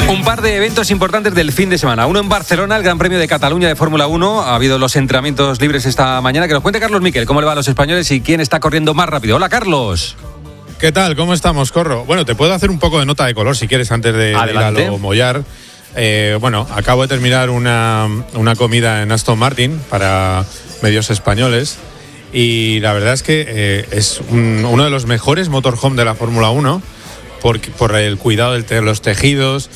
Un par de eventos importantes del fin de semana. Uno en Barcelona, el Gran Premio de Cataluña de Fórmula 1. Ha habido los entrenamientos libres esta mañana. Que nos cuente Carlos Miquel cómo le va a los españoles y quién está corriendo más rápido. Hola, Carlos. ¿Qué tal? ¿Cómo estamos, Corro? Bueno, te puedo hacer un poco de nota de color si quieres antes de ir a lo mollar. Acabo de terminar una comida en Aston Martin para medios españoles y la verdad es que es uno de los mejores motorhome de la Fórmula 1 por el cuidado de los tejidos,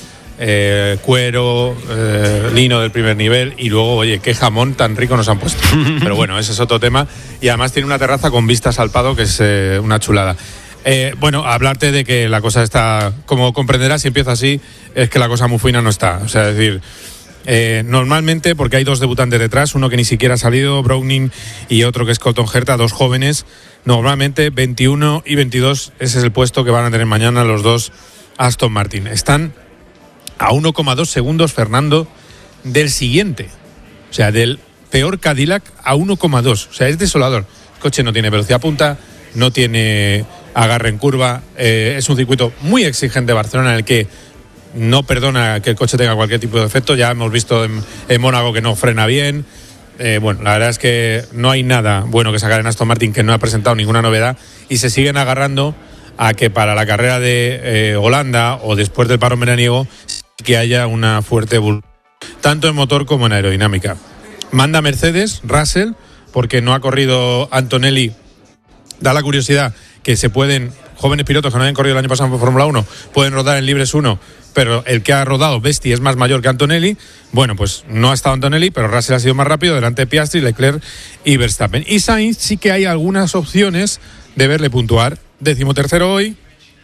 cuero, lino del primer nivel y luego, oye, qué jamón tan rico nos han puesto. Pero bueno, ese es otro tema y además tiene una terraza con vistas al Paddock que es una chulada. Hablarte de que la cosa está, como comprenderás, si empieza así, es que la cosa muy fina no está. O sea, es decir, normalmente, porque hay dos debutantes detrás, uno que ni siquiera ha salido, Browning, y otro que es Colton Herta, dos jóvenes, normalmente 21 y 22, ese es el puesto que van a tener mañana los dos Aston Martin. Están a 1,2 segundos, Fernando, del siguiente. O sea, del peor Cadillac a 1,2. O sea, es desolador. El coche no tiene velocidad punta, no tiene agarre en curva, es un circuito muy exigente Barcelona en el que no perdona que el coche tenga cualquier tipo de defecto. Ya hemos visto en Mónaco que no frena bien. La verdad es que no hay nada bueno que sacar en Aston Martin, que no ha presentado ninguna novedad y se siguen agarrando a que para la carrera de Holanda o después del parón veraniego que haya una fuerte evolución tanto en motor como en aerodinámica. Manda Mercedes, Russell, porque no ha corrido Antonelli. Da la curiosidad que jóvenes pilotos que no hayan corrido el año pasado por Fórmula 1, pueden rodar en Libres 1, pero el que ha rodado, Vesti, es más mayor que Antonelli. Bueno, pues no ha estado Antonelli, pero Russell ha sido más rápido, delante de Piastri, Leclerc y Verstappen. Y Sainz sí que hay algunas opciones de verle puntuar. 13º hoy.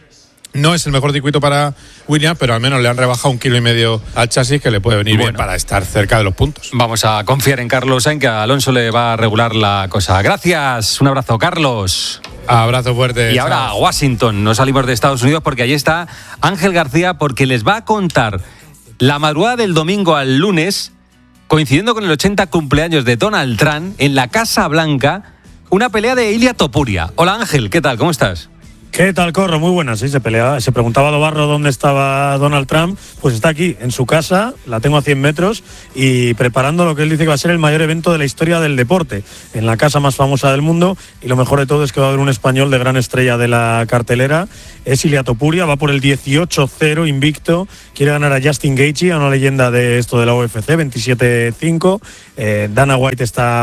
No es el mejor circuito para Williams, pero al menos le han rebajado 1,5 kg al chasis, que le puede venir bien para estar cerca de los puntos. Vamos a confiar en Carlos Sainz, que a Alonso le va a regular la cosa. Gracias, un abrazo, Carlos. Abrazo fuerte. Y ahora a Washington, nos salimos de Estados Unidos porque allí está Ángel García, porque les va a contar la madrugada del domingo al lunes, coincidiendo con el 80 cumpleaños de Donald Trump, en la Casa Blanca, una pelea de Ilia Topuria. Hola Ángel, ¿qué tal? ¿Cómo estás? ¿Qué tal, Corro? Muy buenas. Sí, se preguntaba a Lobarro dónde estaba Donald Trump. Pues está aquí, en su casa, la tengo a 100 metros, y preparando lo que él dice que va a ser el mayor evento de la historia del deporte, en la casa más famosa del mundo. Y lo mejor de todo es que va a haber un español de gran estrella de la cartelera. Es Ilia Topuria, va por el 18-0 invicto. Quiere ganar a Justin Gaethje, a una leyenda de esto de la UFC, 27-5. Dana White está...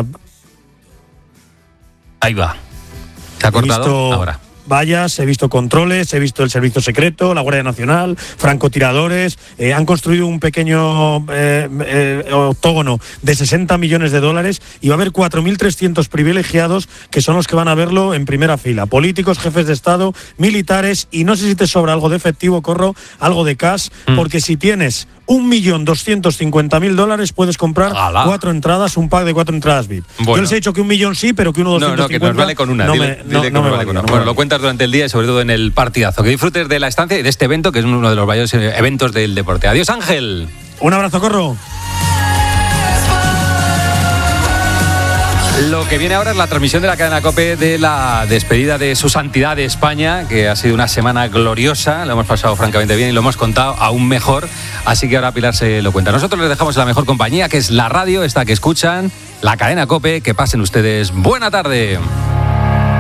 Ahí va. Se ha cortado ahora. Vallas, he visto controles, he visto el servicio secreto, la Guardia Nacional, francotiradores. Han construido un pequeño octógono de $60 millones y va a haber 4.300 privilegiados que son los que van a verlo en primera fila. Políticos, jefes de Estado, militares, y no sé si te sobra algo de efectivo, Corro, algo de cash, porque si tienes $1.250.000 puedes comprar 4 entradas, un pack de 4 entradas VIP. Bueno. Yo les he dicho que 1 millón sí, pero que 1.250.000 no, que nos vale con una. Dile que nos vale con una. Bueno, lo cuentas durante el día y sobre todo en el partidazo. Que disfrutes de la estancia y de este evento, que es uno de los mayores eventos del deporte. Adiós, Ángel. Un abrazo, Corro. Lo que viene ahora es la transmisión de la cadena COPE de la despedida de su santidad de España, que ha sido una semana gloriosa, lo hemos pasado francamente bien y lo hemos contado aún mejor, así que ahora Pilar se lo cuenta. Nosotros les dejamos la mejor compañía, que es la radio, esta que escuchan, la cadena COPE. Que pasen ustedes buena tarde.